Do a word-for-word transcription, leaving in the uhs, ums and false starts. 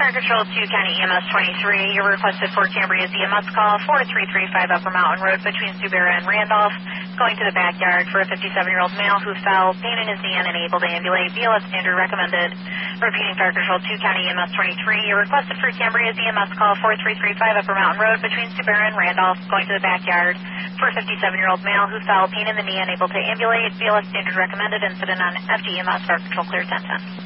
Fire Control two, County E M S twenty-three. You're requested for Cambria's E M S call, four three three five Upper Mountain Road between Subera and Randolph. Going to the backyard for a fifty-seven-year-old male who fell, pain in his knee and unable to ambulate. B L S standard recommended. Repeating Fire Control two, County E M S twenty-three. You're requested for Cambria's E M S call, four three three five Upper Mountain Road between Subera and Randolph. Going to the backyard for a fifty-seven-year-old male who fell, pain in the knee, unable to ambulate. B L S standard recommended. Incident on F D E M S, Fire Control clear ten ten.